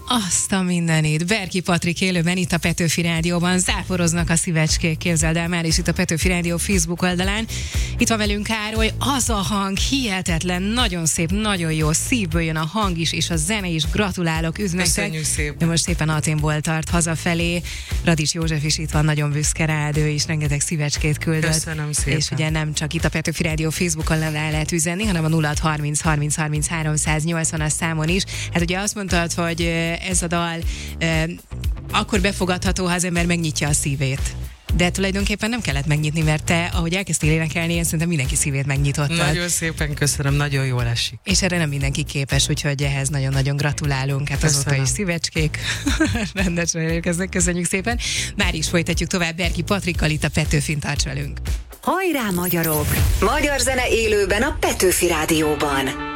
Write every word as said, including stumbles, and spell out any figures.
Azt a mindenit. Berki Patrik élőben itt a Petőfi Rádióban. Záporoznak a szívecskék, képzeld el, már is itt a Petőfi Rádió Facebook oldalán. Itt van velünk Károly, az a hang hihetetlen, nagyon szép, nagyon jó, szívből jön a hang is, és a zene is. Gratulálok, üdvözlök. Köszönjük szépen. De most szépen Athénból tart hazafelé. Radics József is itt van, nagyon büszke rád, ő is rengeteg szívecskét küldött. Köszönöm szépen. És ugye nem csak itt a Petőfi Rádió Facebookon le lehet üzenni, hanem a nulla harminc harminc harminc háromszáznyolcvanas számon is. Hát ugye azt mondtad, hogy ez a dal eh, akkor befogadható, ha az ember megnyitja a szívét. De tulajdonképpen nem kellett megnyitni, mert te, ahogy elkezdtél énekelni, én szerintem mindenki szívét megnyitottad. Nagyon szépen köszönöm, nagyon jól esik. És erre nem mindenki képes, úgyhogy ehhez nagyon-nagyon gratulálunk. Hát azóta is szívecskék. Rendesen érkeznek, köszönjük szépen. Már is folytatjuk tovább Berki Patrikkal itt a Petőfin, tarts velünk. Hajrá magyarok! Magyar zene élőben a Petőfi Rádióban.